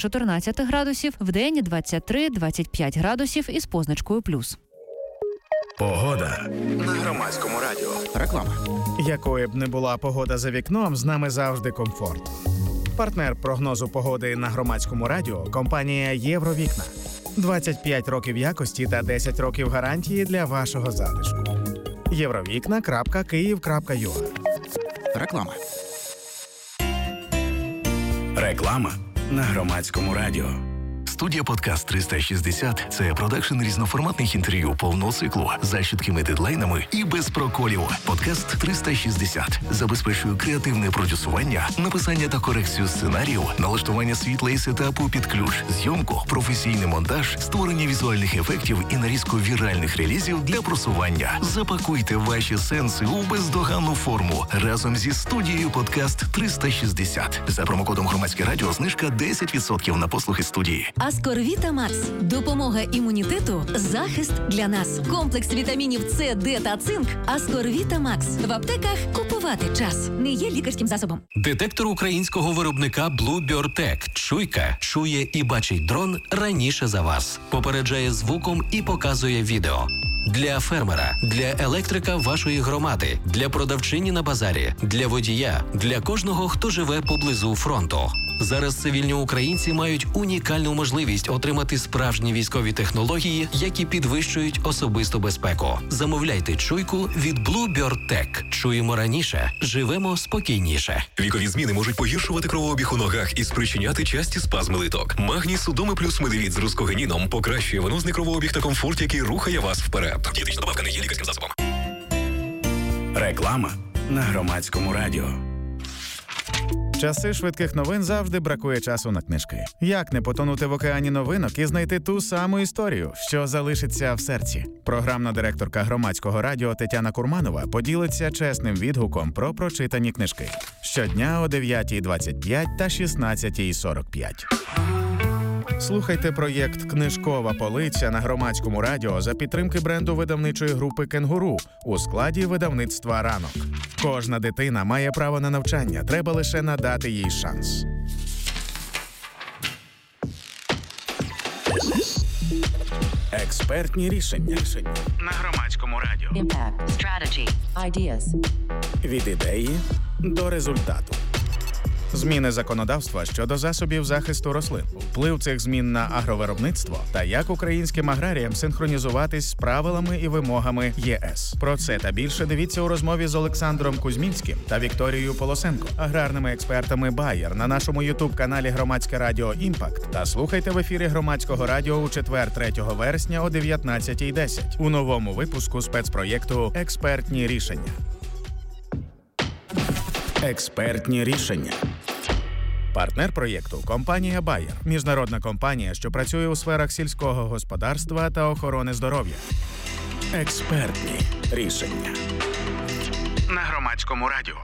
14 градусів, вдень 23-25 градусів із позначкою плюс. Погода на Громадському радіо. Реклама. Якою б не була погода за вікном, з нами завжди комфорт. Партнер прогнозу погоди на Громадському радіо – компанія «Євровікна». 25 років якості та 10 років гарантії для вашого затишку. Євровікна.Київ.ua. Реклама. Реклама на Громадському радіо. Студія «Подкаст 360» – це продакшн різноформатних інтерв'ю повного циклу за чіткими дедлайнами і без проколів. «Подкаст 360» забезпечує креативне продюсування, написання та корекцію сценарію, налаштування світла і сетапу під ключ, зйомку, професійний монтаж, створення візуальних ефектів і нарізку віральних релізів для просування. Запакуйте ваші сенси у бездоганну форму разом зі студією «Подкаст 360». За промокодом «Громадське радіо» знижка 10% на послуги студії. Аскорвіта Макс. Допомога імунітету, захист для нас. Комплекс вітамінів С, Д та цинк. Аскорвіта Макс. В аптеках купувати час. Не є лікарським засобом. Детектор українського виробника Bluebird Tech. Чуйка чує і бачить дрон раніше за вас. Попереджає звуком і показує відео. Для фермера, для електрика вашої громади, для продавчині на базарі, для водія, для кожного, хто живе поблизу фронту. Зараз цивільні українці мають унікальну можливість отримати справжні військові технології, які підвищують особисту безпеку. Замовляйте чуйку від Bluebird Tech. Чуємо раніше, живемо спокійніше. Вікові зміни можуть погіршувати кровообіг у ногах і спричиняти часті спазми литок. Магній Судоми плюс медивіт з рускогеніном покращує венозний кровообіг та комфорт, який рухає вас вперед. Дієтична добавка не є лікарським засобом. Реклама на Громадському радіо. В часи швидких новин завжди бракує часу на книжки. Як не потонути в океані новинок і знайти ту саму історію, що залишиться в серці? Програмна директорка Громадського радіо Тетяна Курманова поділиться чесним відгуком про прочитані книжки. Щодня о 9:25 та 16:45. Слухайте проєкт «Книжкова полиця» на Громадському радіо за підтримки бренду видавничої групи «Кенгуру» у складі видавництва «Ранок». Кожна дитина має право на навчання, треба лише надати їй шанс. Експертні рішення на Громадському радіо. Impact, strategy, ideas. Від ідеї до результату. Зміни законодавства щодо засобів захисту рослин, вплив цих змін на агровиробництво та як українським аграріям синхронізуватись з правилами і вимогами ЄС. Про це та більше дивіться у розмові з Олександром Кузьмінським та Вікторією Полосенко, аграрними експертами Bayer на нашому ютуб-каналі Громадське радіо «Імпакт» та слухайте в ефірі Громадського радіо у четвер 3 вересня о 19:10 у новому випуску спецпроєкту «Експертні рішення». Експертні рішення. Партнер проєкту – компанія Bayer, міжнародна компанія, що працює у сферах сільського господарства та охорони здоров'я. Експертні рішення. На Громадському радіо.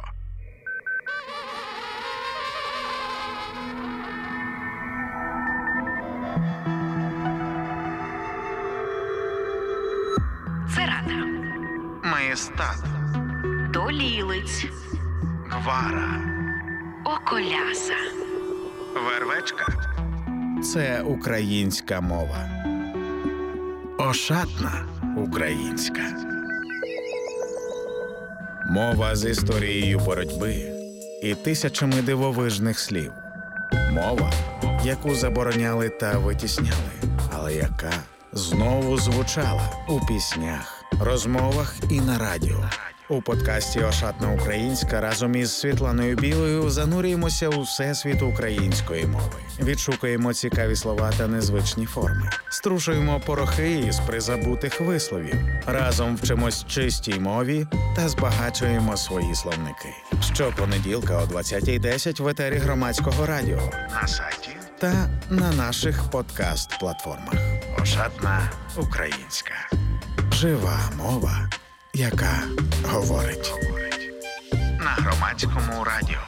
Церата. Маєстат. Долілиць. Гвара. Околяса. Вервечка. Це українська мова. Ошатна українська. Мова з історією боротьби і тисячами дивовижних слів. Мова, яку забороняли та витісняли, але яка знову звучала у піснях, розмовах і на радіо. У подкасті «Ошатна українська» разом із Світланою Білою занурюємося у всесвіт української мови. Відшукуємо цікаві слова та незвичні форми. Струшуємо порохи із призабутих висловів. Разом вчимось чистій мові та збагачуємо свої словники. Щопонеділка о 20:10 в етері Громадського радіо, на сайті та на наших подкаст-платформах. «Ошатна українська». Жива мова, яка говорить. На Громадському радіо.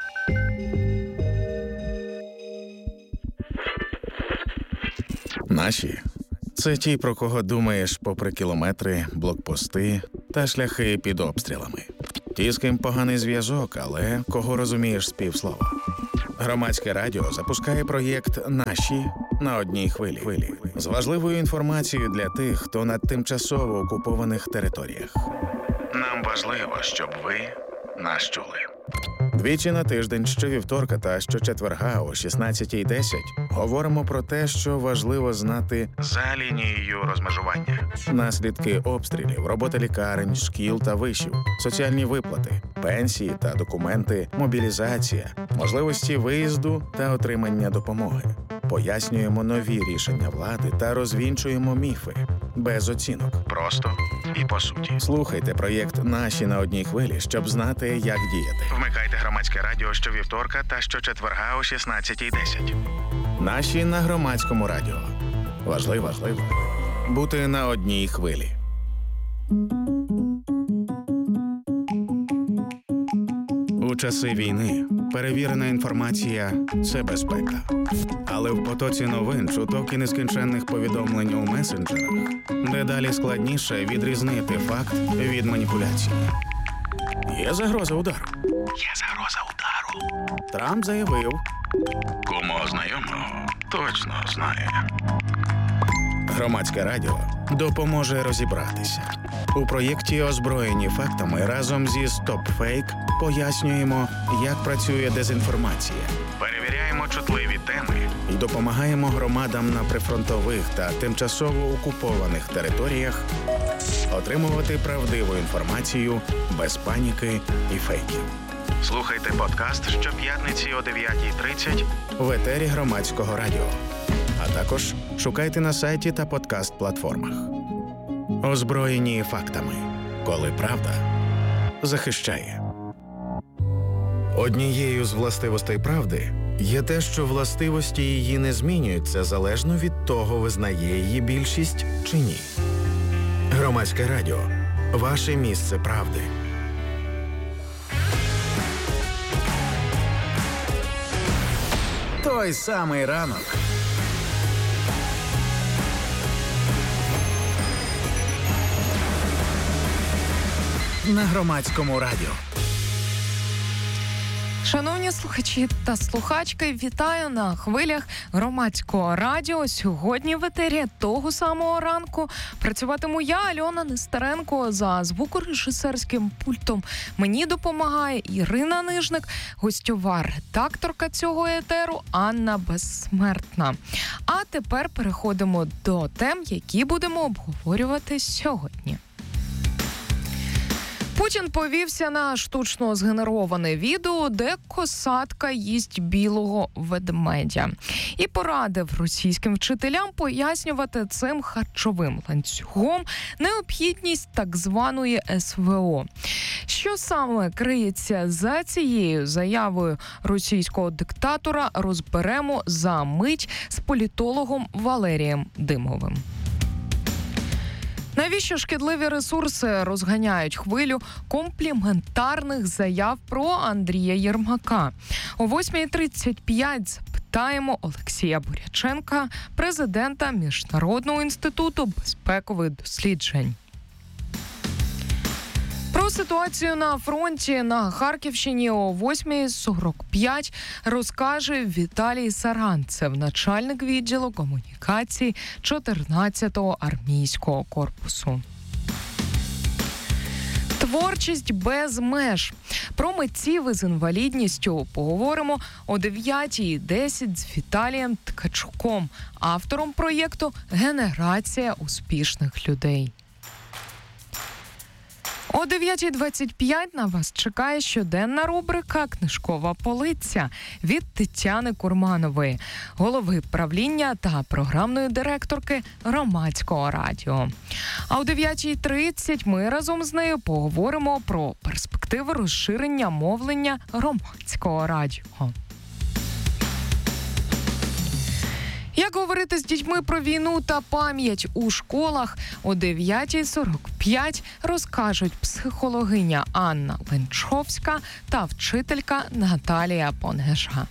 Наші – це ті, про кого думаєш попри кілометри, блокпости та шляхи під обстрілами. Ті, з ким поганий зв'язок, але кого розумієш з півслова. Громадське радіо запускає проєкт «Наші на одній хвилі» з важливою інформацією для тих, хто на тимчасово окупованих територіях. Нам важливо, щоб ви нас чули. Двічі на тиждень, щовівторка та щочетверга о 16:10 говоримо про те, що важливо знати за лінією розмежування. Наслідки обстрілів, робота лікарень, шкіл та вишів, соціальні виплати, пенсії та документи, мобілізація, можливості виїзду та отримання допомоги. Пояснюємо нові рішення влади та розвінчуємо міфи. Без оцінок. Просто і по суті. Слухайте проєкт «Наші на одній хвилі», щоб знати, як діяти. Вмикайте Громадське радіо щовівторка та щочетверга о 16:10. «Наші» на Громадському радіо. Важливо бути на одній хвилі. У часи війни перевірена інформація – це безпека. Але в потоці новин, чуток і нескінченних повідомлень у месенджерах дедалі складніше відрізнити факт від маніпуляції. Є загроза удару. Трамп заявив. Кому знайомого точно знає. Громадське радіо допоможе розібратися. У проєкті «Озброєні фактами» разом зі StopFake пояснюємо, як працює дезінформація. Перевіряємо чутливі теми і допомагаємо громадам на прифронтових та тимчасово окупованих територіях отримувати правдиву інформацію без паніки і фейків. Слухайте подкаст щоп'ятниці о 9:30 в етері Громадського радіо. А також шукайте на сайті та подкаст-платформах. Озброєні фактами. Коли правда захищає. Однією з властивостей правди є те, що властивості її не змінюються залежно від того, визнає її більшість чи ні. Громадське радіо. Ваше місце правди. Той самий ранок. На Громадському радіо. Шановні слухачі та слухачки, вітаю на хвилях Громадського радіо. Сьогодні в етері того самого ранку працюватиму я, Альона Нестеренко, за звукорежисерським пультом. Мені допомагає Ірина Нижник, гостьова редакторка цього етеру Анна Безсмертна. А тепер переходимо до тем, які будемо обговорювати сьогодні. Путін повівся на штучно згенероване відео, де косатка їсть білого ведмедя. І порадив російським вчителям пояснювати цим харчовим ланцюгом необхідність так званої СВО. Що саме криється за цією заявою російського диктатора, розберемо за мить з політологом Валерієм Димовим. Навіщо шкідливі ресурси розганяють хвилю компліментарних заяв про Андрія Єрмака? О 8:35 запитаємо Олексія Буряченка, президента Міжнародного інституту безпекових досліджень. Про ситуацію на фронті на Харківщині о 8:45 розкаже Віталій Саранцев, начальник відділу комунікації 14-го армійського корпусу. Творчість без меж. Про митців із інвалідністю поговоримо о 9:10 з Віталієм Ткачуком, автором проєкту «Генерація успішних людей». О 9:25 на вас чекає щоденна рубрика «Книжкова полиця» від Тетяни Курманової, голови правління та програмної директорки Громадського радіо. А о 9:30 ми разом з нею поговоримо про перспективи розширення мовлення Громадського радіо. Як говорити з дітьми про війну та пам'ять у школах? О 9:45 розкажуть психологиня Анна Ленчовська та вчителька Наталія Понежа.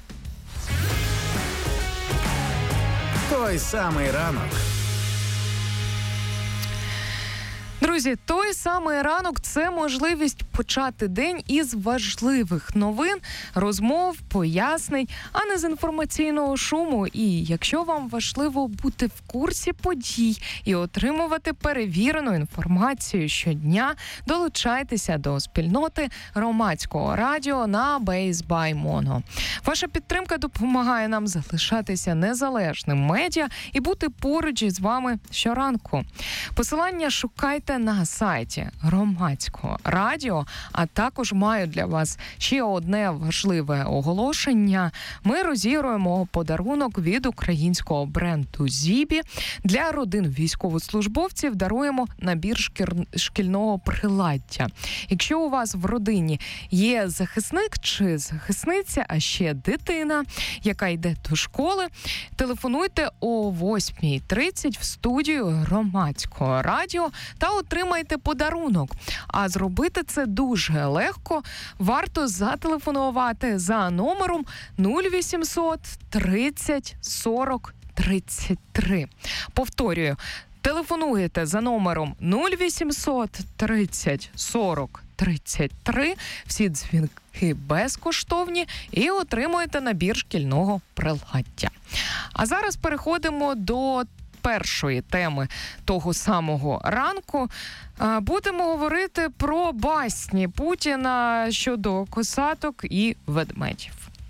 Той самий ранок. Друзі, той самий ранок – це можливість почати день із важливих новин, розмов, пояснень, а не з інформаційного шуму. І якщо вам важливо бути в курсі подій і отримувати перевірену інформацію щодня, долучайтеся до спільноти громадського радіо на Base by Mono. Ваша підтримка допомагає нам залишатися незалежним медіа і бути поруч із вами щоранку. Посилання шукайте на сайті громадського радіо, а також маю для вас ще одне важливе оголошення. Ми розігруємо подарунок від українського бренду «Зібі». Для родин військовослужбовців даруємо набір шкільного приладдя. Якщо у вас в родині є захисник чи захисниця, а ще дитина, яка йде до школи, телефонуйте о 8:30 в студію громадського радіо та отримайте подарунок. А зробити це дуже легко. Варто зателефонувати за номером 0800 30 40 33. Повторюю, телефонуєте за номером 0800 30 40 33. Всі дзвінки безкоштовні і отримуєте набір шкільного приладдя. А зараз переходимо до першої теми того самого ранку. Будемо говорити про басні Путіна щодо косаток і ведмедів.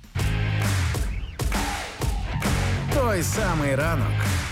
Той самий ранок.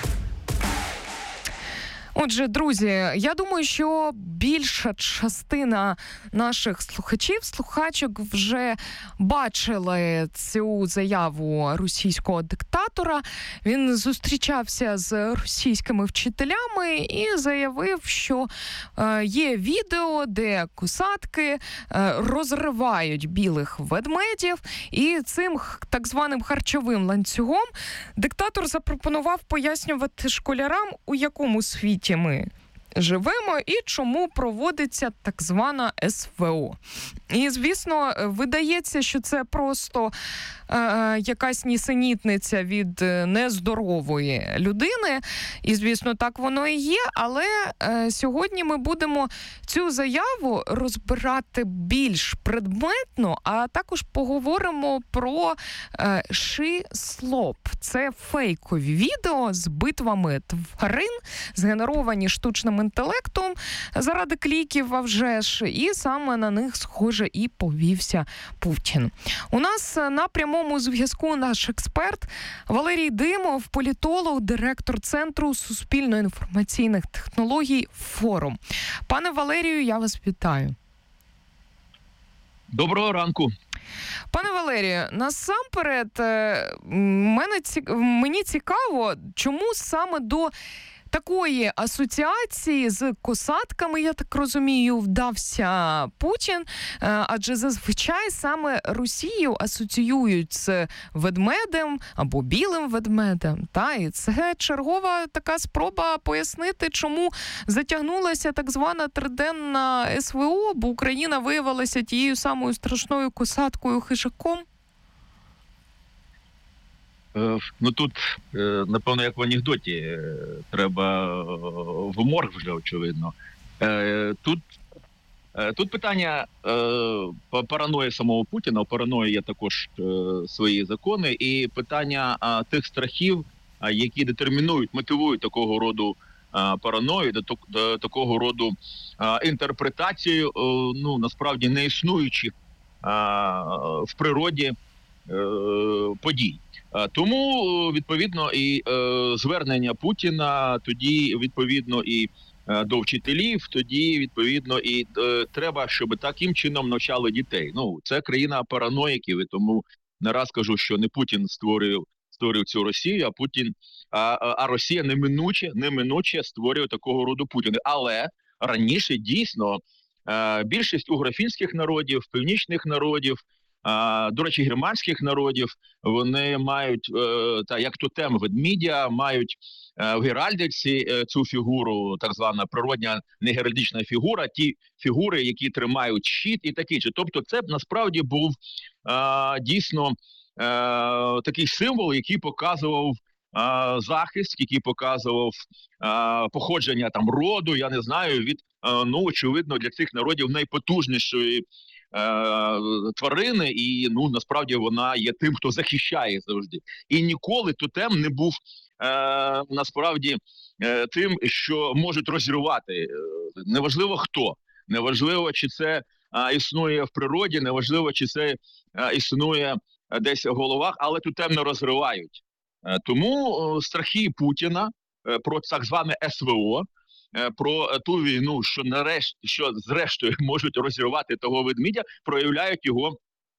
Отже, друзі, я думаю, що більша частина наших слухачок вже бачили цю заяву російського диктатора. Він зустрічався з російськими вчителями і заявив, що є відео, де косатки розривають білих ведмедів, і цим так званим харчовим ланцюгом диктатор запропонував пояснювати школярам, у якому світі ми живемо і чому проводиться так звана СВО. І, звісно, видається, що це просто якась нісенітниця від нездорової людини. І, звісно, так воно і є. Але сьогодні ми будемо цю заяву розбирати більш предметно, а також поговоримо про She-Slop. Це фейкові відео з битвами тварин, згенеровані штучним інтелектом заради кліків, а вже ж. І саме на них, схоже, і повівся Путін. У нас на прямому зв'язку наш експерт Валерій Димов, політолог, директор Центру суспільно-інформаційних технологій «Форум». Пане Валерію, я вас вітаю. Доброго ранку. Пане Валерію, насамперед, мені цікаво, чому саме до такої асоціації з косатками, я так розумію, вдався Путін, адже зазвичай саме Росію асоціюють з ведмедем або білим ведмедем. І це чергова така спроба пояснити, чому затягнулася так звана триденна СВО, бо Україна виявилася тією самою страшною косаткою-хижаком. Тут, напевно, як в анекдоті, треба в морг вже, очевидно. Тут питання параної самого Путіна, у параної є також свої закони, і питання тих страхів, які детермінують, мотивують такого роду параною, до такого роду інтерпретацію, насправді не існуючих в природі подій. Тому, відповідно, і звернення Путіна, тоді, відповідно, і до вчителів, тоді, відповідно, і треба, щоб таким чином навчали дітей. Це країна параноїків, і тому не раз кажу, що не Путін створив цю Росію, а Росія неминуче створює такого роду Путіна. Але раніше, дійсно, більшість угрофінських народів, північних народів, до речі, германських народів, вони мають, як тотем ведмідя, мають в геральдиці цю фігуру, так звана природня негеральдична фігура, ті фігури, які тримають щит і таке інше. Тобто це насправді був дійсно такий символ, який показував захист, який показував походження там роду, я не знаю, від, очевидно, для цих народів найпотужнішої тварини, і насправді вона є тим, хто захищає завжди. І ніколи тотем не був насправді тим, що можуть розірвати. Неважливо хто, неважливо, чи це існує в природі, неважливо, чи це існує десь в головах, але тотем не розривають. Тому страхи Путіна про так зване СВО, про ту війну, що зрештою можуть розірвати того ведмідя, проявляють його,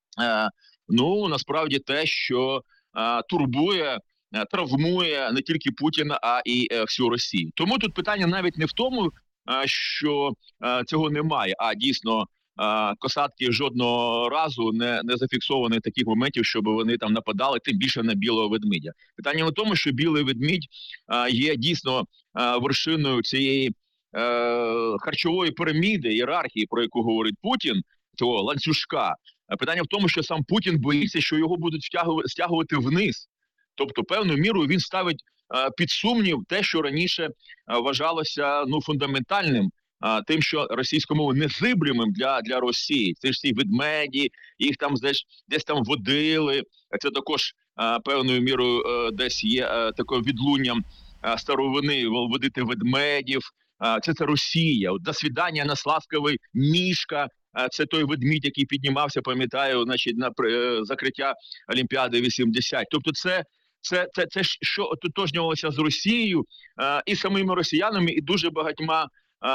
насправді те, що турбує, травмує не тільки Путіна, а і всю Росію. Тому тут питання навіть не в тому, що цього немає, а дійсно косатки жодного разу не зафіксовані таких моментів, щоб вони там нападали, тим більше на білого ведмедя. Питання в тому, що білий ведмідь є дійсно вершиною цієї харчової піраміди, ієрархії, про яку говорить Путін, цього ланцюжка. Питання в тому, що сам Путін боїться, що його будуть стягувати вниз. Тобто, певною мірою він ставить під сумнів те, що раніше вважалося фундаментальним, тим, що російською мовою незиблемим для Росії. Це ж ці ведмеді, їх там десь там водили. Це також певною мірою десь є таким відлунням старовини водити ведмедів. Це Росія. До свідання на Славковий Мішка. Це той ведмідь, який піднімався, пам'ятаю, на закриття Олімпіади 80. Тобто це що ототожнювалося з Росією і самими росіянами, і дуже багатьма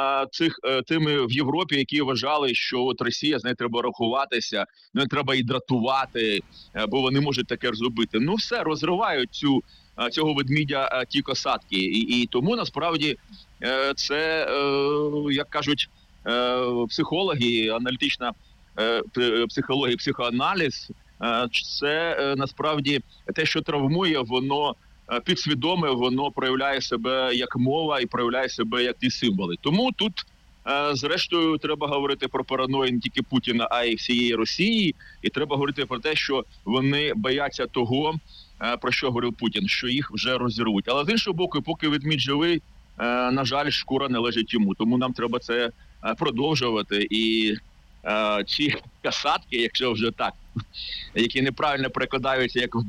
тими в Європі, які вважали, що от Росія, з нею треба рахуватися, не треба її дратувати, бо вони можуть таке зробити. Все, розривають цього ведмідя ті косатки. І тому, насправді, це, як кажуть психологи, аналітична психологія, психоаналіз, це насправді те, що травмує, воно підсвідоме, воно проявляє себе як мова і проявляє себе як ті символи. Тому тут, зрештою, треба говорити про параною не тільки Путіна, а й всієї Росії. І треба говорити про те, що вони бояться того, про що говорив Путін, що їх вже розірвуть. Але з іншого боку, поки ведмідь живий, на жаль, шкура належить йому. Тому нам треба це продовжувати. І ці касатки, якщо вже так, які неправильно перекладаються як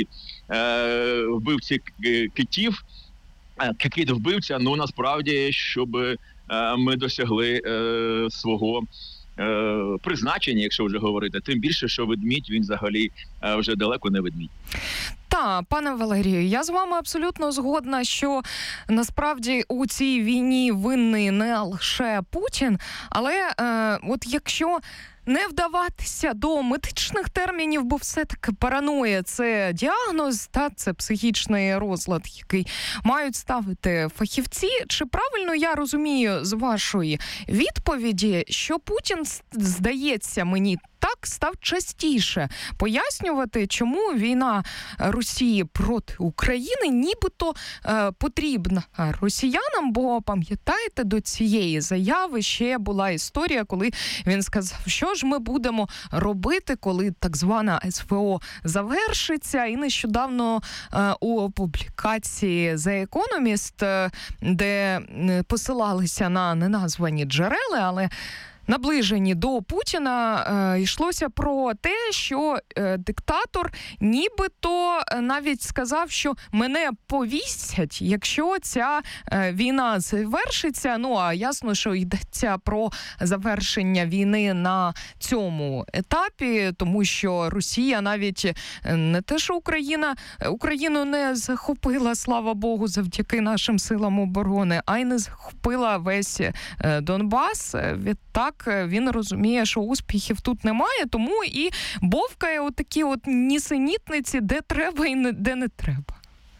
вбивці китів, кит-вбивця, насправді, щоб ми досягли свого призначення, якщо вже говорити. Тим більше, що ведмідь, він взагалі вже далеко не ведмідь. Так, пане Валерію, я з вами абсолютно згодна, що насправді у цій війні винний не лише Путін, але от якщо не вдаватися до медичних термінів, бо все-таки параноя – це діагноз, це психічний розлад, який мають ставити фахівці. Чи правильно я розумію з вашої відповіді, що Путін, здається мені, так став частіше пояснювати, чому війна Росії проти України нібито потрібна росіянам, бо, пам'ятаєте, до цієї заяви ще була історія, коли він сказав, що ж ми будемо робити, коли так звана СВО завершиться. І нещодавно у публікації The Economist, де посилалися на неназвані джерела, але наближені до Путіна, йшлося про те, що диктатор нібито навіть сказав, що мене повісять, якщо ця війна завершиться. А ясно, що йдеться про завершення війни на цьому етапі, тому що Росія навіть не те, що Україну не захопила, слава Богу, завдяки нашим силам оборони, а й не захопила весь Донбас. Відтак він розуміє, що успіхів тут немає, тому і бовкає отакі нісенітниці, де треба і де не треба.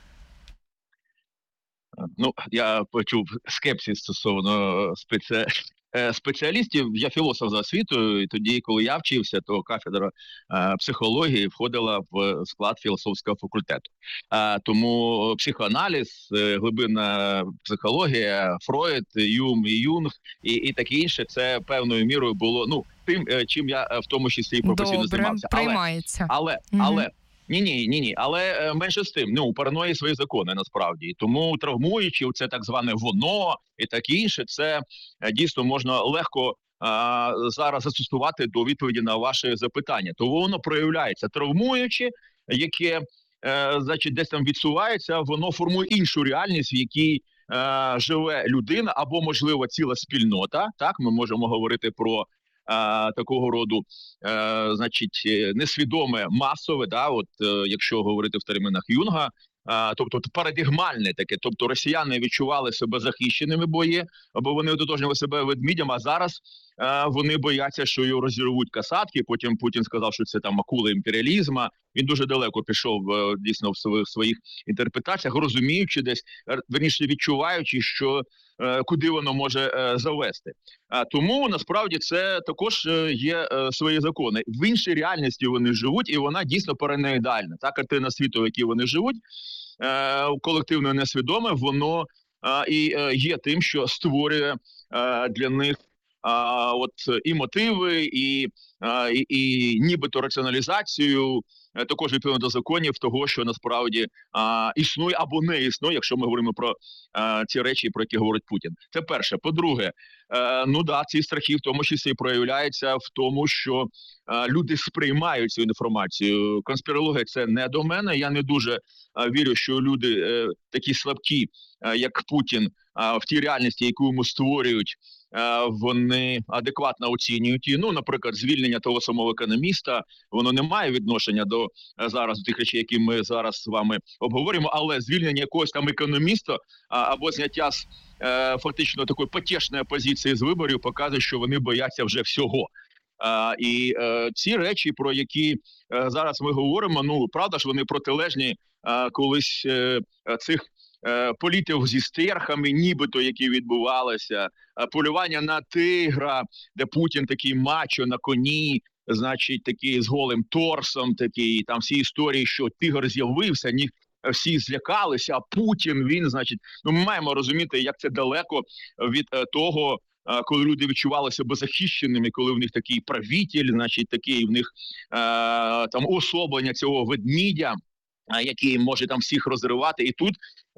Я почув скепсис стосовно спеціалістів. Я філософ за освітою, і тоді, коли я вчився, то кафедра психології входила в склад філософського факультету. Тому психоаналіз, глибинна психологія, Фройд, Юм і Юнг і таке інше, це певною мірою було тим, чим я в тому числі професійно займався. Приймається. Але Ні. Але менше з тим, у параної свої закони насправді. Тому травмуючи це так зване воно і таке інше, це дійсно можна легко зараз застосувати до відповіді на ваше запитання. То воно проявляється травмуючи, яке значить десь там відсувається, воно формує іншу реальність, в якій живе людина або, можливо, ціла спільнота. Так, ми можемо говорити про такого роду, значить, несвідоме, масове, якщо говорити в термінах Юнга, тобто парадигмальне таке, тобто росіяни відчували себе захищеними, бо вони ототожнювали себе ведмідям, а зараз вони бояться, що його розірвуть касатки. Потім Путін сказав, що це там акула імперіалізму. Він дуже далеко пішов дійсно в своїх інтерпретаціях, розуміючи десь, верніше відчуваючи, що куди воно може завести. Тому насправді це також є свої закони. В іншій реальності вони живуть, і вона дійсно параноїдальна. Та картина світу, в якій вони живуть, колективно несвідоме, воно і є тим, що створює для них і мотиви, і нібито раціоналізацію, також відповідно до законів того, що насправді існує або не існує, якщо ми говоримо про ці речі, про які говорить Путін. Це перше. По-друге, ці страхи в тому числі проявляються в тому, що люди сприймають цю інформацію. Конспірологія – це не до мене. Я не дуже вірю, що люди такі слабкі, як Путін, в тій реальності, яку йому створюють, вони адекватно оцінюють її. Наприклад, звільнення того самого економіста, воно не має відношення до зараз тих речей, які ми зараз з вами обговорюємо, але звільнення якогось там економіста або зняття з фактично такої потішної позиції з виборів показує, що вони бояться вже всього. І ці речі, про які зараз ми говоримо, правда ж, вони протилежні колись цих політів зі стерхами, нібито, які відбувалися, полювання на тигра, де Путін такий мачо на коні, значить, такий з голим торсом, такий, там всі історії, що тигр з'явився, всі злякалися, а Путін, він, значить, ми маємо розуміти, як це далеко від того, коли люди відчували себе захищеними, коли в них такий правитель, значить, такий в них там особлення цього ведмідя, який може там всіх розривати. І тут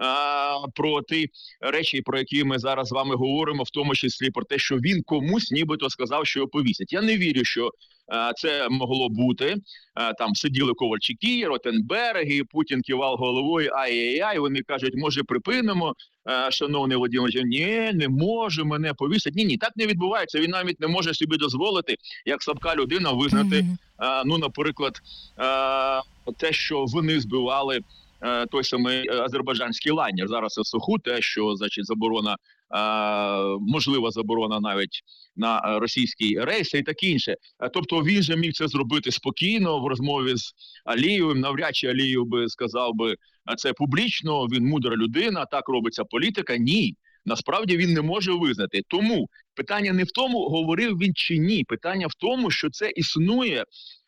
про ті речі, про які ми зараз з вами говоримо, в тому числі про те, що він комусь нібито сказав, що його повісять. Я не вірю, що це могло бути. Там сиділи Ковальчуки, Ротенберги, Путін кивав головою, ай-яй-яй, вони кажуть, може припинимо, шановний Володимир, ні, не може мене повісити. Ні, так не відбувається, він навіть не може собі дозволити, як слабка людина, визнати, наприклад, те, що вони збивали той самий азербайджанський лайнер. Зараз це суху, те, що, значить, заборона, можлива заборона навіть на російські рейси і таке інше. Тобто він же міг це зробити спокійно в розмові з Алієвим. Навряд чи Алієв би сказав би це публічно, він мудра людина, так робиться політика. Ні, насправді він не може визнати. Тому питання не в тому, говорив він чи ні. Питання в тому, що це існує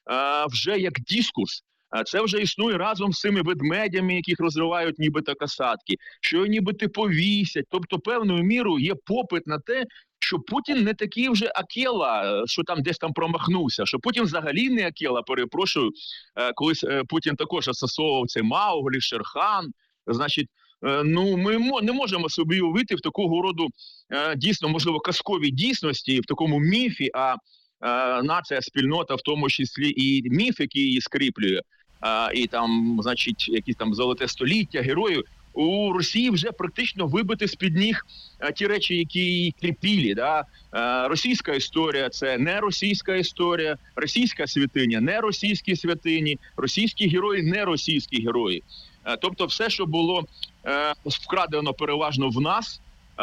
вже як дискурс. Це вже існує разом з цими ведмедями, яких розривають нібито касатки, що нібито повісять. Тобто певною мірою є попит на те, що Путін не такий вже Акела, що там десь там промахнувся, що Путін взагалі не Акела, перепрошую. Колись Путін також асоціював це Мауглі, Шерхан. Значить, ми не можемо собі уявити в такого роду дійсно, можливо, казковій дійсності, в такому міфі, а нація, спільнота, в тому числі і міф, який її скріплює, і там, значить, якісь там золоте століття, героїв. У Росії вже практично вибити з-під ніг ті речі, які її кріпілі. Да? Російська історія – це не російська історія, російська святиня – не російські святині, російські герої – не російські герої. Тобто все, що було вкрадено переважно в нас,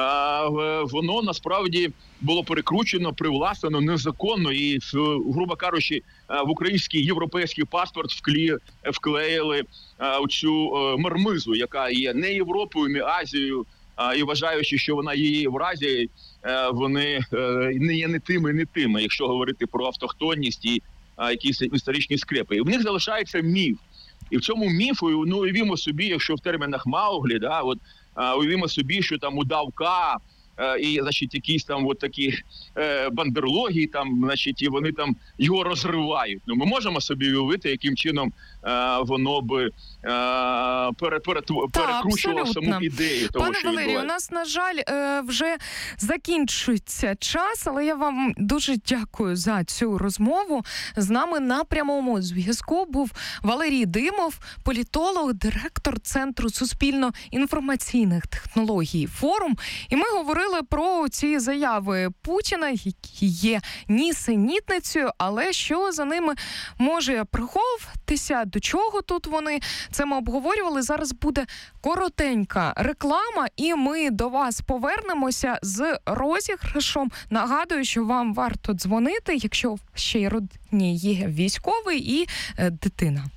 воно насправді було перекручено, привласнено незаконно і, грубо кажучи, в український європейський паспорт вклеїли оцю мармизу, яка є не Європою, не Азією, і вважаючи, що вона є Євразією, вони не є не тими, якщо говорити про автохтонність і якісь історичні скрепи. І в них залишається міф. І в цьому міфу, уявімо собі, якщо в термінах Мауглі, да, уявімо собі, що там удав Ка і, значить, якісь там от такі бандерлоги, там, значить, і вони там його розривають. Ну, ми можемо собі уявити, яким чином воно би перекручувало саму ідею того, Пане що Валерію, у відбувається. нас, на жаль, вже закінчується час, але я вам дуже дякую за цю розмову. З нами на прямому зв'язку був Валерій Димов, політолог, директор Центру суспільно-інформаційних технологій «Форум». І ми говорили про ці заяви Путіна, які є нісенітницею, але що за ними може приховуватися, до чого тут вони. Це ми обговорювали. Зараз буде коротенька реклама, і ми до вас повернемося з розіграшем. Нагадую, що вам варто дзвонити, якщо в ще родині є військовий і дитина.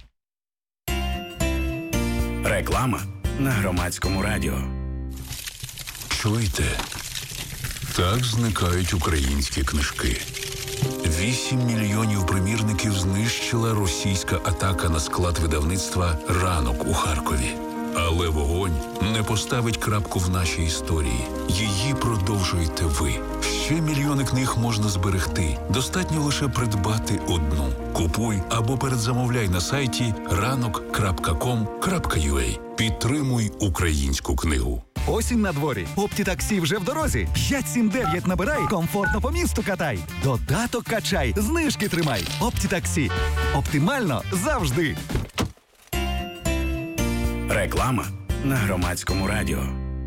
Реклама на Громадському радіо. Чуєте? Так зникають українські книжки. 8 мільйонів примірників знищила російська атака на склад видавництва «Ранок» у Харкові. Але вогонь не поставить крапку в нашій історії. Її продовжуєте ви. Ще мільйони книг можна зберегти. Достатньо лише придбати одну. Купуй або передзамовляй на сайті ranok.com.ua. Підтримуй українську книгу. Осінь на дворі. Оптітаксі вже в дорозі. 579 набирай, комфортно по місту катай. Додаток качай, знижки тримай. Оптітаксі. Оптимально завжди. Реклама на Громадському радіо.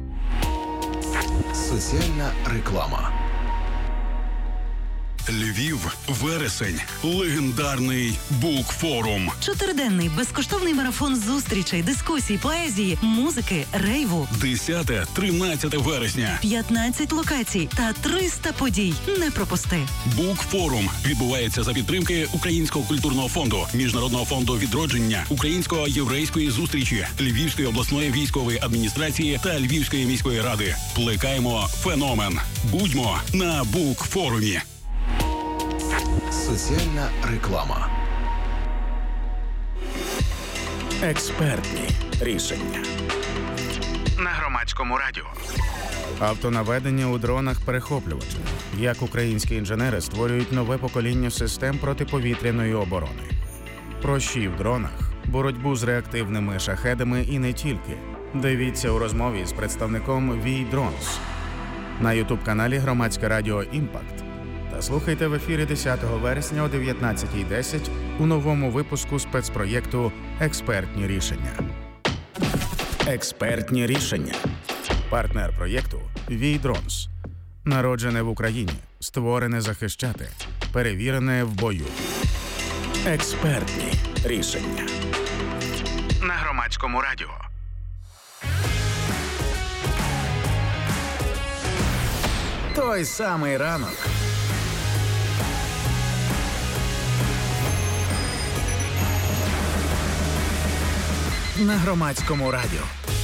Соціальна реклама. Львів, вересень, легендарний Букфорум. 4-денний безкоштовний марафон зустрічей, дискусій, поезії, музики, рейву. 10-13 вересня. 15 локацій та 300 подій. Не пропусти. Букфорум відбувається за підтримки Українського культурного фонду, Міжнародного фонду відродження, Українсько-єврейської зустрічі, Львівської обласної військової адміністрації та Львівської міської ради. Плекаємо феномен. Будьмо на Букфорумі. Соціальна реклама. Експертні рішення на Громадському радіо. Автонаведення у дронах-перехоплювачах. Як українські інженери створюють нове покоління систем протиповітряної оборони. Прощі в дронах, боротьбу з реактивними шахедами і не тільки. Дивіться у розмові з представником V-Drones на ютуб-каналі Громадське радіо «Імпакт». Та слухайте в ефірі 10 вересня о 19:10 у новому випуску спецпроєкту «Експертні рішення». Експертні рішення. Партнер проєкту V-Drones. Народжене в Україні, створене захищати, перевірене в бою. Експертні рішення На Громадському радіо. Той самий ранок. На Громадському радіо.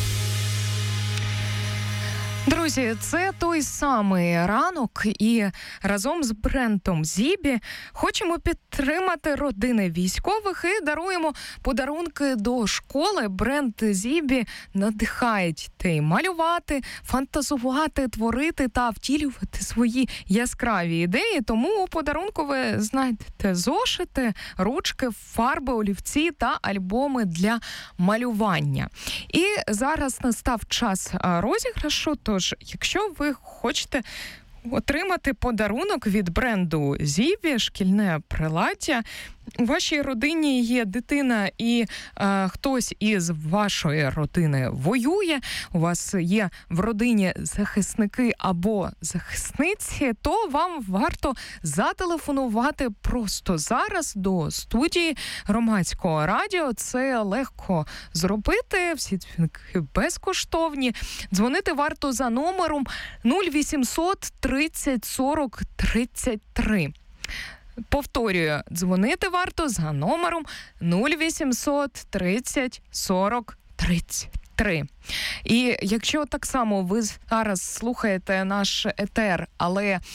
Друзі, це той самий ранок, і разом з брендом Зібі хочемо підтримати родини військових і даруємо подарунки до школи. Бренд Зібі надихає дітей малювати, фантазувати, творити та втілювати свої яскраві ідеї. Тому у подарунку ви знайдете зошити, ручки, фарби, олівці та альбоми для малювання. І зараз настав час розіграшу. Тож, якщо ви хочете отримати подарунок від бренду Зібі, шкільне приладдя, у вашій родині є дитина і хтось із вашої родини воює, у вас є в родині захисники або захисниці, то вам варто зателефонувати просто зараз до студії Громадського радіо. Це легко зробити, всі дзвінки безкоштовні. Дзвонити варто за номером 0800 30 40 33. Повторюю, дзвонити варто за номером 0800 30 40 33. І якщо так само ви зараз слухаєте наш етер, але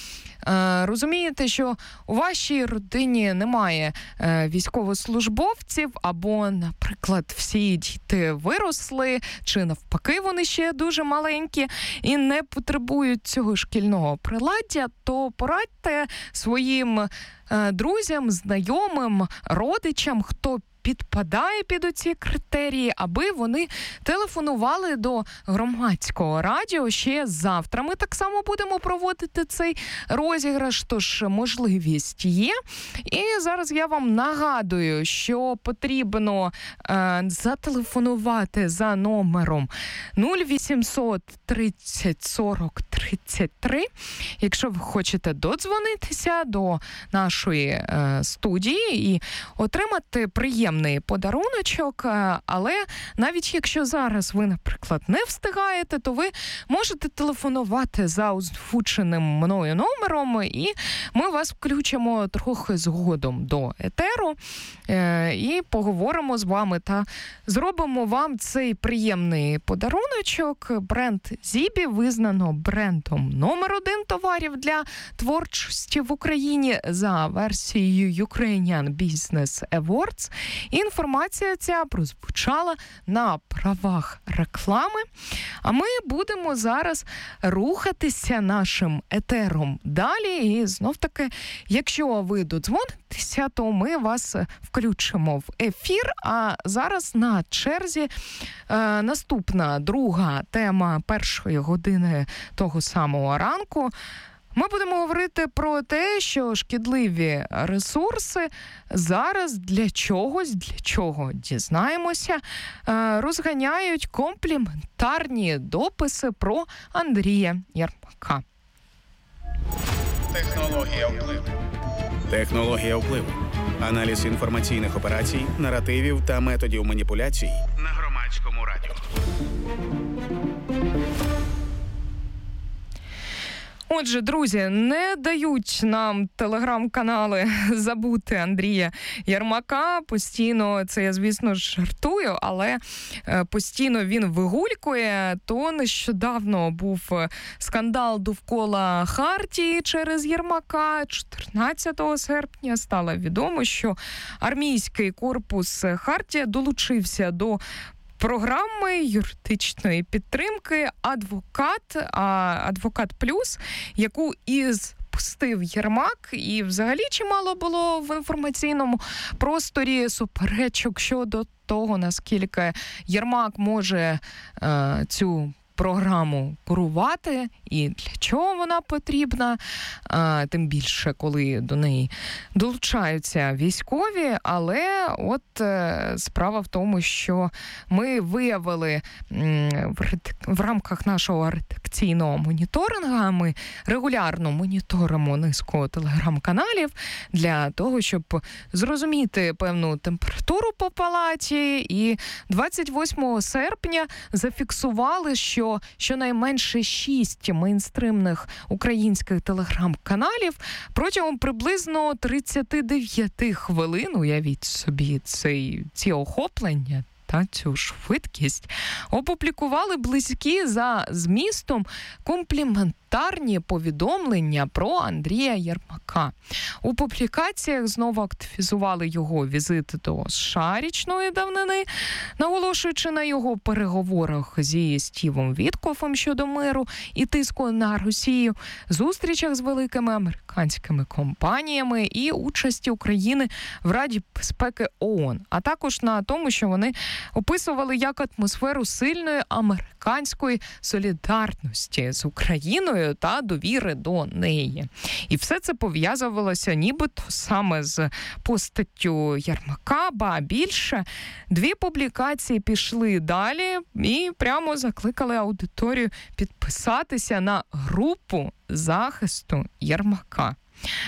розумієте, що у вашій родині немає військовослужбовців, або, наприклад, всі діти виросли, чи навпаки вони ще дуже маленькі і не потребують цього шкільного приладдя, то порадьте своїм друзям, знайомим, родичам, хто підпадає під оці критерії, аби вони телефонували до Громадського радіо ще завтра. Ми так само будемо проводити цей розіграш, тож можливість є. І зараз я вам нагадую, що потрібно зателефонувати за номером 0800 30 40 33. Якщо ви хочете додзвонитися до нашої студії і отримати приємний подаруночок, але навіть якщо зараз ви, наприклад, не встигаєте, то ви можете телефонувати за озвученим мною номером, і ми вас включимо трохи згодом до етеру і поговоримо з вами та зробимо вам цей приємний подаруночок. Бренд Зібі визнано брендом номер 1 товарів для творчості в Україні за версією Ukrainian Business Awards. Інформація ця прозвучала на правах реклами. А ми будемо зараз рухатися нашим етером далі. І знов-таки, якщо ви додзвонитеся, то ми вас включимо в ефір. А зараз на черзі наступна, друга тема першої години того самого ранку. Ми будемо говорити про те, що шкідливі ресурси зараз для чого дізнаємося, розганяють компліментарні дописи про Андрія Єрмака. Технологія впливу. Технологія впливу. Аналіз інформаційних операцій, наративів та методів маніпуляцій на Громадському радіо. Отже, друзі, не дають нам телеграм-канали забути Андрія Єрмака. Постійно, це я, звісно, жартую, але постійно він вигулькує. То нещодавно був скандал довкола Хартії через Єрмака. 14 серпня стало відомо, що армійський корпус Хартія долучився до програми юридичної підтримки «Адвокат Плюс», яку пустив Єрмак, і взагалі чимало було в інформаційному просторі суперечок щодо того, наскільки Єрмак може цю програму курувати і для чого вона потрібна, тим більше, коли до неї долучаються військові. Але от справа в тому, що ми в рамках нашого редакційного моніторингу, ми регулярно моніторимо низку телеграм-каналів для того, щоб зрозуміти певну температуру по палаті, і 28 серпня зафіксували, що щонайменше 6 мейнстримних українських телеграм-каналів протягом приблизно 39 хвилин, уявіть собі ці охоплення та цю швидкість, опублікували близькі за змістом компліментарні повідомлення про Андрія Єрмака. У публікаціях знову активізували його візит до США річної давнини, наголошуючи на його переговорах зі Стівом Віткофом щодо миру і тиску на Росію, зустрічах з великими американськими компаніями і участі України в Раді безпеки ООН, а також на тому, що вони описували як атмосферу сильної американської солідарності з Україною та довіри до неї. І все це пов'язувалося нібито саме з постаттю Єрмака, ба більше. 2 публікації пішли далі і прямо закликали аудиторію підписатися на групу захисту Єрмака.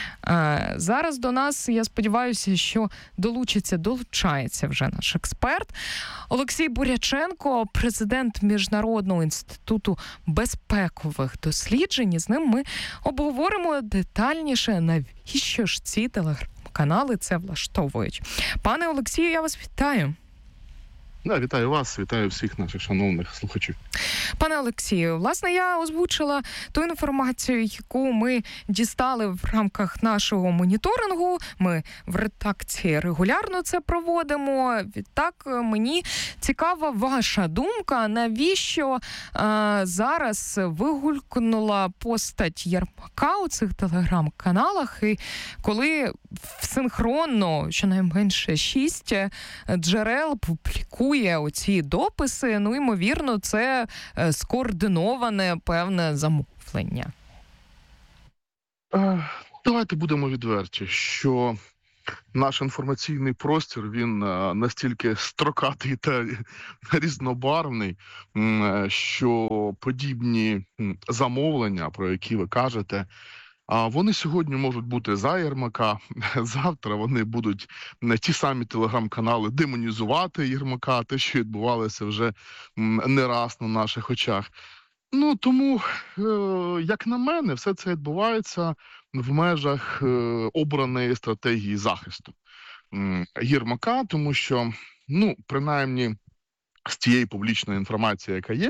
Зараз до нас, я сподіваюся, що долучається вже наш експерт Олексій Буряченко, президент Міжнародного інституту безпекових досліджень. З ним ми обговоримо детальніше, навіщо ж ці телеграм-канали це влаштовують. Пане Олексію, я вас вітаю. Вітаю вас, вітаю всіх наших шановних слухачів. Пане Олексію, власне, я озвучила ту інформацію, яку ми дістали в рамках нашого моніторингу. Ми в редакції регулярно це проводимо. Відтак, мені цікава ваша думка, навіщо зараз вигулькнула постать Єрмака у цих телеграм-каналах, і коли синхронно, щонайменше 6 джерел публікує оці дописи, ймовірно, це скоординоване певне замовлення. Давайте будемо відверті, що наш інформаційний простір, він настільки строкатий та різнобарвний, що подібні замовлення, про які ви кажете, вони сьогодні можуть бути за Єрмака, завтра вони будуть ті самі телеграм-канали демонізувати Єрмака, те, що відбувалося вже не раз на наших очах. Тому, як на мене, все це відбувається в межах обраної стратегії захисту Єрмака, тому що, принаймні, з тієї публічної інформації, яка є,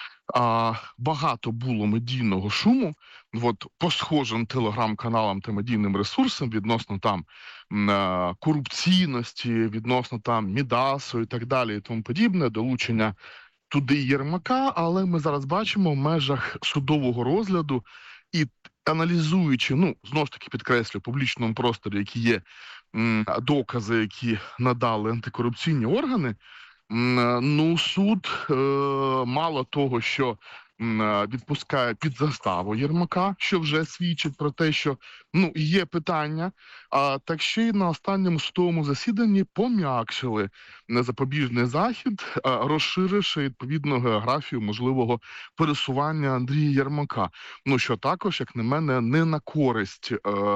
багато було медійного шуму по схожим телеграм-каналам та медійним ресурсам відносно там корупційності, відносно там Мідасу і так далі і тому подібне, долучення туди Єрмака, але ми зараз бачимо в межах судового розгляду і аналізуючи, знову ж таки підкреслю, в публічному просторі, які є докази, які надали антикорупційні органи, суд мало того, що відпускає під заставу Єрмака, що вже свідчить про те, що є питання, так ще й на останньому судовому засіданні пом'якшили запобіжний захід, розширивши відповідно географію можливого пересування Андрія Єрмака. Що також, як на мене, не на користь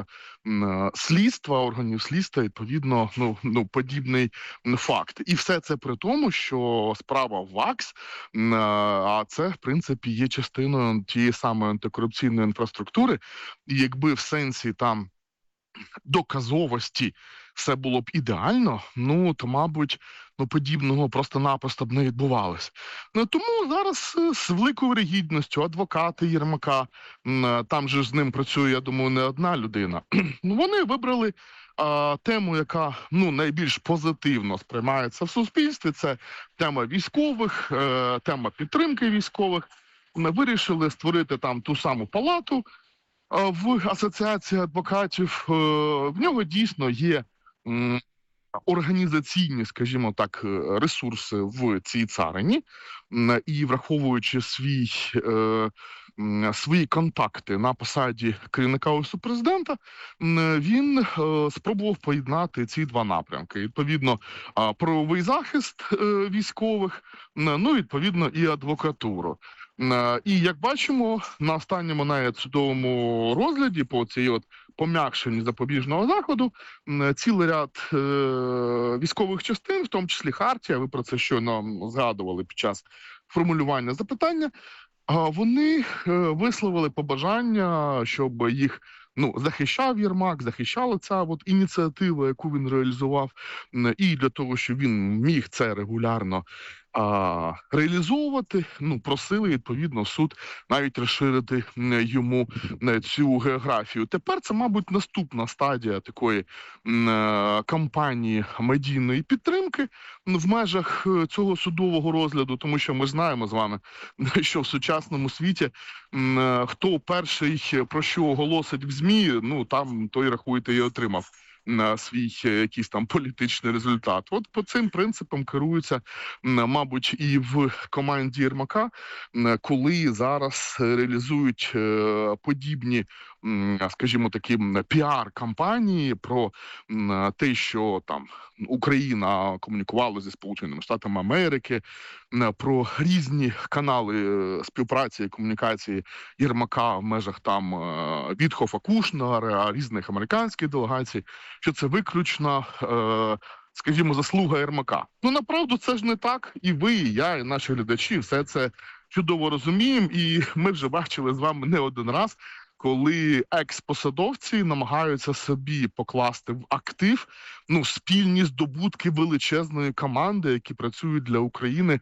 слідства, органів слідства, відповідно, подібний факт. І все це при тому, що справа ВАКС, а це, в принципі, є частиною тієї самої антикорупційної інфраструктури, і якби в сенсі там доказовості все було б ідеально, то, мабуть, подібного просто-напросто б не відбувалося. Тому зараз з великою вірогідністю адвокати Єрмака, там же з ним працює, я думаю, не одна людина, вони вибрали тему, яка найбільш позитивно сприймається в суспільстві. Це тема військових, тема підтримки військових. Вирішили створити там ту саму палату в Асоціації адвокатів. В нього дійсно є організаційні, скажімо так, ресурси в цій царині, і враховуючи свої контакти на посаді керівника Офісу Президента, він спробував поєднати ці два напрямки. Відповідно, правовий захист військових, відповідно, і адвокатуру. І, як бачимо, на останньому навіть судовому розгляді по цій пом'якшенні запобіжного заходу цілий ряд військових частин, в тому числі Хартія, ви про це щойно згадували під час формулювання запитання, вони висловили побажання, щоб їх захищав Єрмак, захищала ця ініціатива, яку він реалізував, і для того, щоб він міг це регулярно реалізовувати, просили, відповідно, суд навіть розширити йому цю географію. Тепер це, мабуть, наступна стадія такої кампанії медійної підтримки в межах цього судового розгляду, тому що ми знаємо з вами, що в сучасному світі хто перший про що оголосить в ЗМІ, там той, рахуйте, і отримав свій якийсь там політичний результат. По цим принципам керуються, мабуть, і в команді Єрмака, коли зараз реалізують подібні, скажімо, такі піар-кампанії про те, що там Україна комунікувала зі Сполученими Штатами Америки, про різні канали співпраці і комунікації Єрмака в межах там Вітхофа, Кушнера, різних американських делегацій, що це виключно, скажімо, заслуга Єрмака. Направду це ж не так. І ви, і я, і наші глядачі все це чудово розуміємо. І ми вже бачили з вами не один раз, коли екс-посадовці намагаються собі покласти в актив спільні здобутки величезної команди, які працюють для України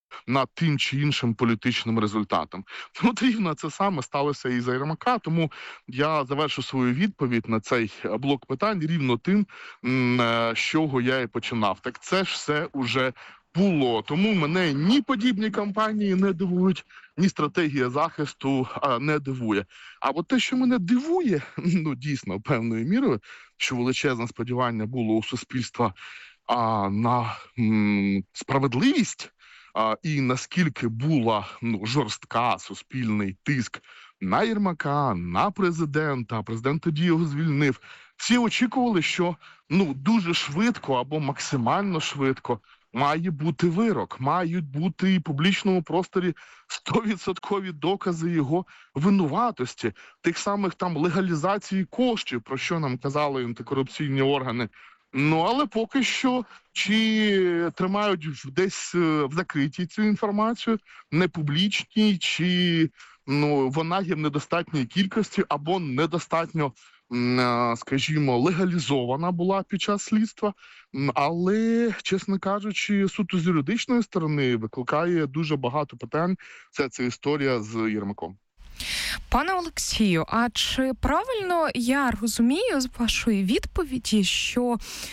над тим чи іншим політичним результатом. От рівно це саме сталося і за Єрмака, тому я завершу свою відповідь на цей блок питань рівно тим, з чого я і починав. Так це ж все уже було. Тому мене ні подібні кампанії не дивують, ні стратегія захисту не дивує. А от те, що мене дивує, ну дійсно певною мірою, що величезне сподівання було у суспільства на справедливість, і наскільки була жорстка суспільний тиск на Єрмака, на президента, президент тоді його звільнив. Всі очікували, що дуже швидко або максимально швидко має бути вирок, мають бути і в публічному просторі 100% докази його винуватості, тих самих там легалізації коштів, про що нам казали антикорупційні органи. Але поки що чи тримають десь в закритій цю інформацію, не публічній, чи вона є в недостатньої кількості або недостатньо, скажімо, легалізована була під час слідства. Але, чесно кажучи, суто з юридичної сторони викликає дуже багато питань вся ця історія з Єрмаком. Пане Олексію, а чи правильно я розумію з вашої відповіді, що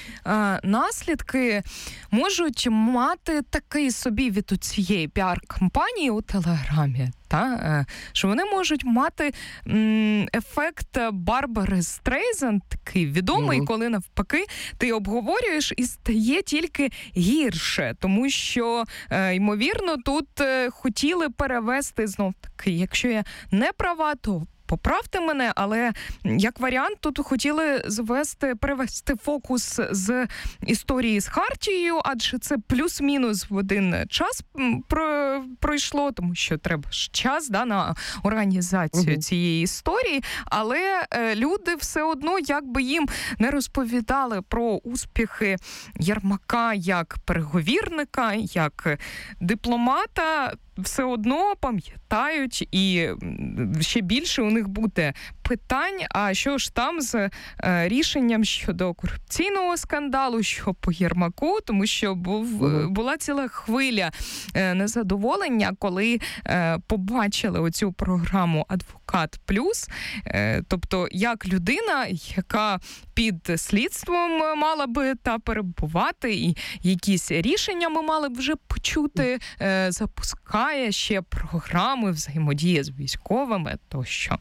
наслідки можуть мати такий собі від цієї піар-кампанії у Телеграмі? Що вони можуть мати ефект Барбари Стрейзанд, такий відомий, коли навпаки ти обговорюєш і стає тільки гірше, тому що, ймовірно, тут хотіли перевести, знов-таки, якщо я не права, то поправте мене, але як варіант тут хотіли перевести фокус з історії з Хартією, адже це плюс-мінус в один час пройшло, тому що треба ж час на організацію цієї історії, але люди все одно, як би їм не розповідали про успіхи Єрмака як переговірника, як дипломата, все одно пам'ятають, і ще більше у них буде питань, а що ж там з рішенням щодо корупційного скандалу, що по Єрмаку, тому що була ціла хвиля незадоволення, коли побачили оцю програму «Адвокат Плюс», тобто як людина, яка під слідством мала би перебувати, і якісь рішення ми мали б вже почути, запускає ще програми взаємодії з військовими тощо.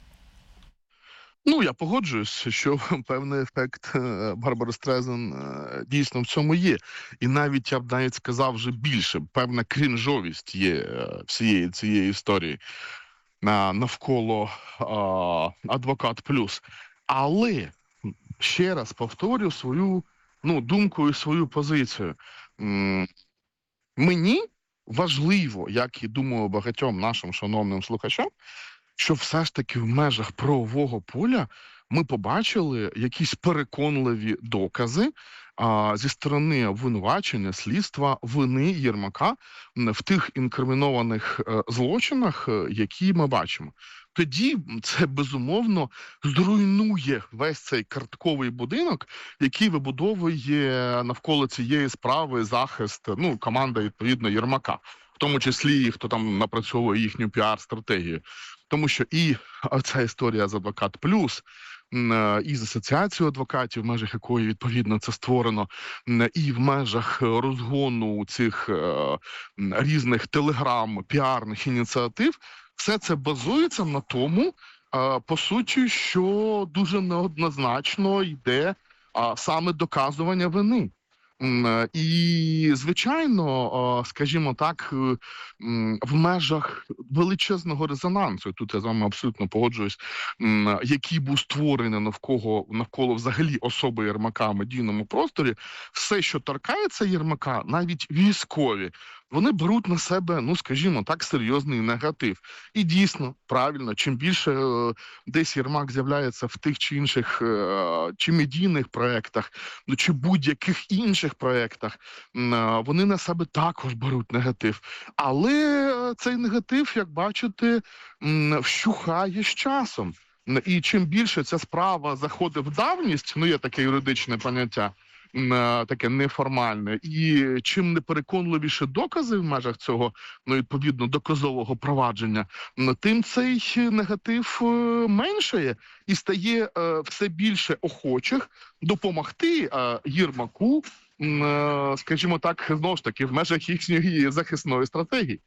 Я погоджуюсь, що певний ефект Барбари Стрейзанд дійсно в цьому є. І навіть, я б навіть сказав вже більше, певна крінжовість є всієї цієї історії навколо «Адвокат Плюс». Але, ще раз повторю свою думку і свою позицію. Мені важливо, як і думаю багатьом нашим шановним слухачам, що все ж таки в межах правового поля ми побачили якісь переконливі докази зі сторони обвинувачення, слідства, вини Єрмака в тих інкримінованих злочинах, які ми бачимо. Тоді це, безумовно, зруйнує весь цей картковий будинок, який вибудовує навколо цієї справи захист, команда, відповідно, Єрмака. В тому числі і хто там напрацьовує їхню піар-стратегію. Тому що і ця історія з «Адвокат Плюс», і з асоціацією адвокатів, в межах якої, відповідно, це створено, і в межах розгону цих різних телеграм, піарних ініціатив, все це базується на тому, по суті, що дуже неоднозначно йде саме доказування вини. І, звичайно, скажімо так, в межах величезного резонансу, тут я з вами абсолютно погоджуюсь, який був створений навколо взагалі особи Єрмака в медійному просторі, все, що торкається Єрмака, навіть військові, вони беруть на себе, скажімо так, серйозний негатив. І дійсно, правильно, чим більше десь Єрмак з'являється в тих чи інших чи медійних проєктах, чи будь-яких інших проєктах, вони на себе також беруть негатив. Але цей негатив, як бачите, вщухає з часом. І чим більше ця справа заходить в давність, є таке юридичне поняття, таке неформальне. І чим непереконливіше докази в межах цього, відповідно, доказового провадження, тим цей негатив меншає і стає все більше охочих допомогти Єрмаку, скажімо так, знову ж таки, в межах їхньої захисної стратегії.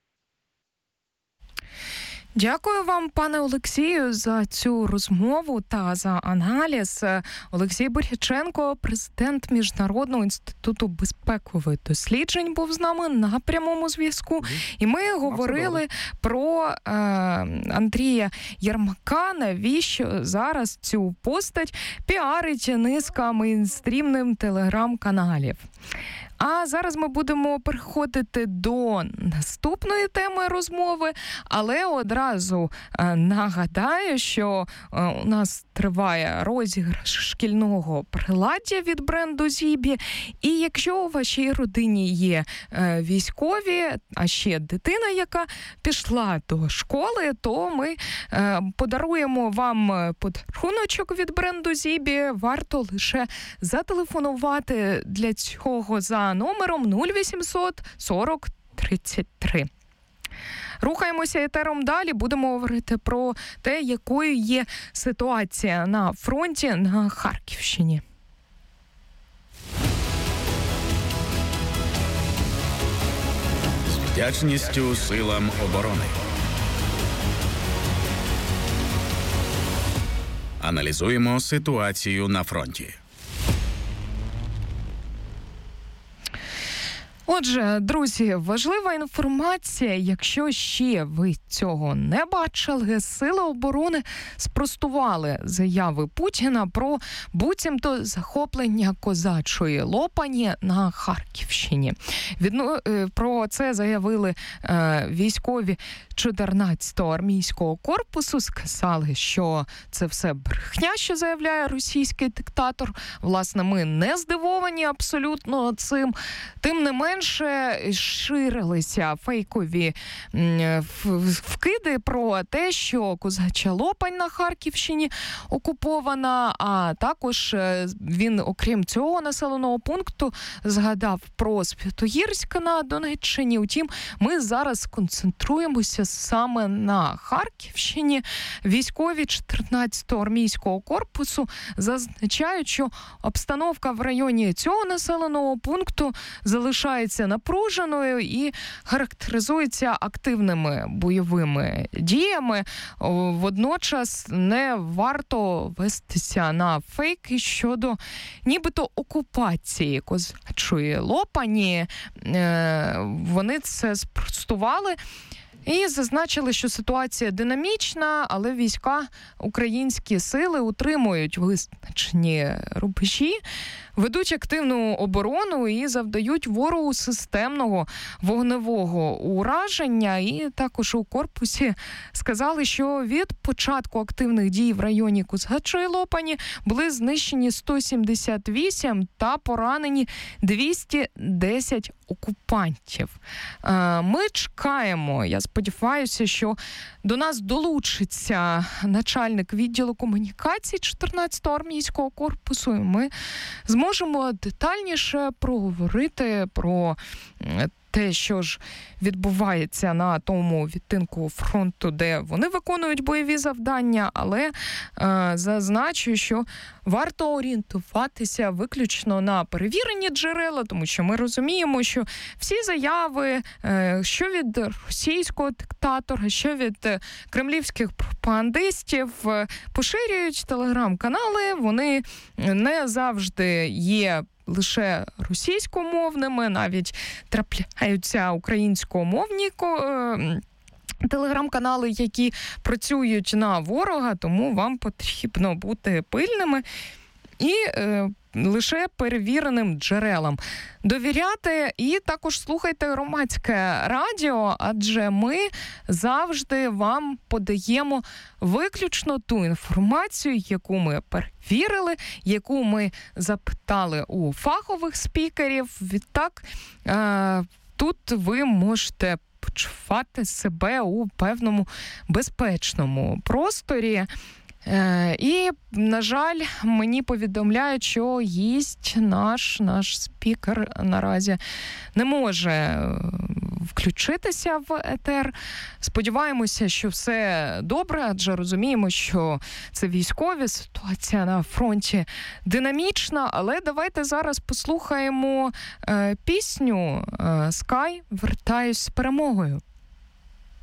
Дякую вам, пане Олексію, за цю розмову та за аналіз. Олексій Боряченко, президент Міжнародного інституту безпекових досліджень, був з нами на прямому зв'язку. І ми говорили про Андрія Єрмака, навіщо зараз цю постать піарить низка мейнстрімним телеграм-каналів. А зараз ми будемо переходити до наступної теми розмови, але одразу нагадаю, що у нас триває розіграш шкільного приладдя від бренду Зібі. І якщо у вашій родині є військові, а ще дитина, яка пішла до школи, то ми подаруємо вам подаруночок від бренду Зібі. Варто лише зателефонувати для цього за номером 0800 40 33. Рухаємося етером далі. Будемо говорити про те, якою є ситуація на фронті на Харківщині. З вдячністю силам оборони. Аналізуємо ситуацію на фронті. Отже, друзі, важлива інформація, якщо ще ви цього не бачили, Сили оборони спростували заяви Путіна про буцімто захоплення козачої Лопані на Харківщині. Про це заявили військові 14-го армійського корпусу, сказали, що це все брехня, що заявляє російський диктатор. Власне, ми не здивовані абсолютно цим. Тим не менше, ширилися фейкові вкиди про те, що козача Лопань на Харківщині окупована, а також він, окрім цього населеного пункту, згадав про Святогірськ на Донеччині. Утім, ми зараз концентруємося саме на Харківщині. Військові 14-го армійського корпусу зазначають, що обстановка в районі цього населеного пункту залишається напруженою і характеризується активними бойовими діями. Водночас не варто вестися на фейки щодо нібито окупації козачої Лопані. Вони це спростували і зазначили, що ситуація динамічна, але війська, українські сили утримують визначені рубежі, ведуть активну оборону і завдають ворогу системного вогневого ураження. І також у корпусі сказали, що від початку активних дій в районі Козачої Лопані були знищені 178 та поранені 210 окупантів. Ми чекаємо, я сподіваюся, що до нас долучиться начальник відділу комунікацій 14-го армійського корпусу, і ми зможемо детальніше проговорити про те, що ж відбувається на тому відтинку фронту, де вони виконують бойові завдання, але зазначу, що варто орієнтуватися виключно на перевірені джерела, тому що ми розуміємо, що всі заяви, що від російського диктатора, що від кремлівських пропагандистів, поширюють телеграм-канали, вони не завжди є лише російськомовними, навіть трапляються українськомовні телеграм-канали, які працюють на ворога, тому вам потрібно бути пильними і лише перевіреним джерелам довіряти. І також слухайте громадське радіо, адже ми завжди вам подаємо виключно ту інформацію, яку ми перевірили, яку ми запитали у фахових спікерів. Відтак, тут ви можете почувати себе у певному безпечному просторі. І, на жаль, мені повідомляють, що гість наш спікер наразі не може включитися в етер. Сподіваємося, що все добре, адже розуміємо, що це військові, ситуація на фронті динамічна, але давайте зараз послухаємо пісню «Sky. Вертаюсь з перемогою».